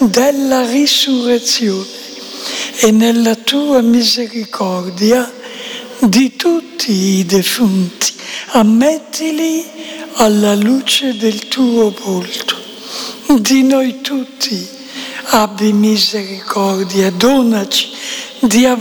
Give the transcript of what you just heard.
della risurrezione e nella tua misericordia di tutti i defunti. Ammettili alla luce del tuo volto. Di noi tutti abbi misericordia, donaci di avere